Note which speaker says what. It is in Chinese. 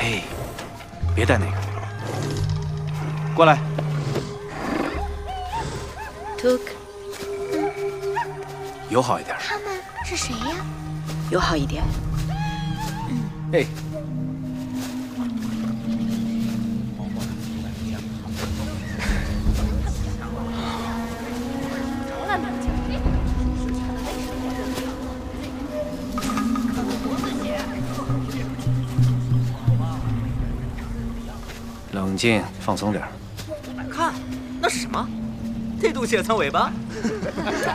Speaker 1: 哎，别带那个，过来。
Speaker 2: Took，
Speaker 1: 友好一点。
Speaker 3: 他们是谁呀？
Speaker 2: 友好一点。
Speaker 1: 哎。 冷静，放松点。
Speaker 4: 看，那是什么？这东西也藏尾巴？